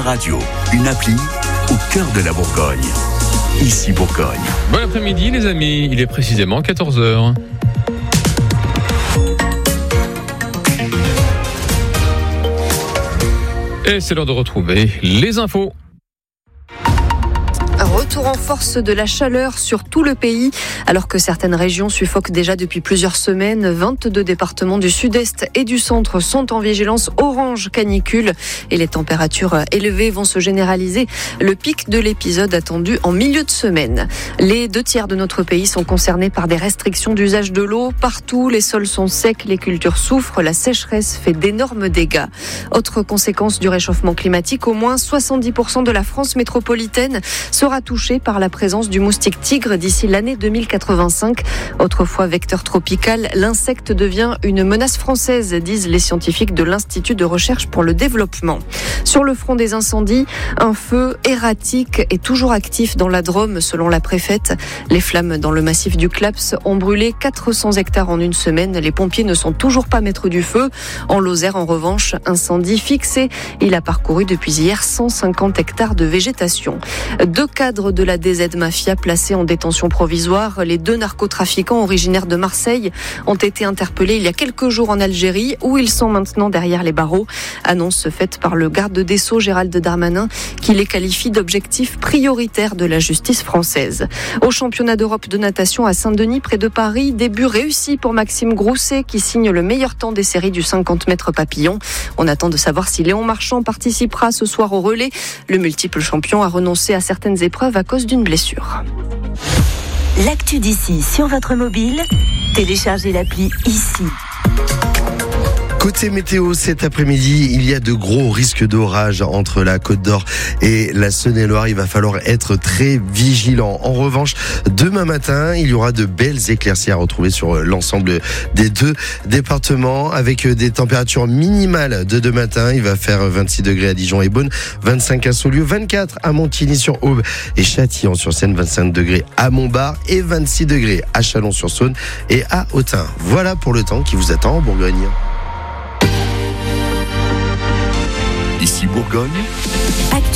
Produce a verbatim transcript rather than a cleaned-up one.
Radio, une appli au cœur de la Bourgogne. Ici Bourgogne. Bon après-midi les amis, il est précisément quatorze heures. Et c'est l'heure de retrouver les infos. Retour en force de la chaleur sur tout le pays, alors que certaines régions suffoquent déjà depuis plusieurs semaines. vingt-deux départements du sud-est et du centre sont en vigilance orange canicule et les températures élevées vont se généraliser. Le pic de l'épisode attendu en milieu de semaine. Les deux tiers de notre pays sont concernés par des restrictions d'usage de l'eau. Partout, les sols sont secs, les cultures souffrent, la sécheresse fait d'énormes dégâts. Autre conséquence du réchauffement climatique, au moins soixante-dix pour cent de la France métropolitaine sera touché par la présence du moustique tigre d'ici l'année deux mille quatre-vingt-cinq. Autrefois vecteur tropical, l'insecte devient une menace française, disent les scientifiques de l'Institut de recherche pour le développement. Sur le front des incendies, un feu erratique est toujours actif dans la Drôme, selon la préfète. Les flammes dans le massif du Claps ont brûlé quatre cents hectares en une semaine. Les pompiers ne sont toujours pas maîtres du feu. En Lozère, en revanche, incendie fixé. Il a parcouru depuis hier cent cinquante hectares de végétation. Deux cadres de la D Z Mafia placés en détention provisoire. Les deux narcotrafiquants originaires de Marseille ont été interpellés il y a quelques jours en Algérie, où ils sont maintenant derrière les barreaux. Annonce faite par le garde des Sceaux Gérald Darmanin, qui les qualifie d'objectifs prioritaires de la justice française. Au championnat d'Europe de natation à Saint-Denis, près de Paris, début réussi pour Maxime Grousset, qui signe le meilleur temps des séries du cinquante mètres papillon. On attend de savoir si Léon Marchand participera ce soir au relais. Le multiple champion a renoncé à certaines épreuves à cause d'une blessure. L'actu d'ici sur votre mobile, téléchargez l'appli ici. Côté météo, cet après-midi, il y a de gros risques d'orage entre la Côte d'Or et la Saône-et-Loire. Il va falloir être très vigilant. En revanche, demain matin, il y aura de belles éclaircies à retrouver sur l'ensemble des deux départements, avec des températures minimales de demain matin. Il va faire vingt-six degrés à Dijon et Beaune, vingt-cinq à Saulieu, vingt-quatre à Montigny-sur-Aube et Châtillon-sur-Seine, vingt-cinq degrés à Montbard et vingt-six degrés à Chalon-sur-Saône et à Autun. Voilà pour le temps qui vous attend en Bourgogne. Ici Bourgogne.